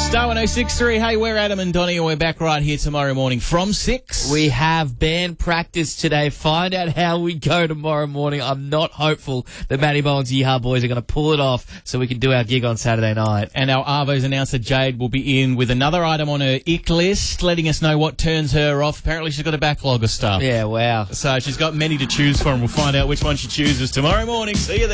Star 106.3. Hey, we're Adam and Donnie, and we're back right here tomorrow morning from 6. We have band practice today. Find out how we go tomorrow morning. I'm not hopeful that Matty Bowen's Yeehaw Boys are going to pull it off so we can do our gig on Saturday night. And our Arvo's announcer, Jade, will be in with another item on her ick list, letting us know what turns her off. Apparently she's got a backlog of stuff. Yeah, wow. So she's got many to choose from. We'll find out which one she chooses tomorrow morning. See you then.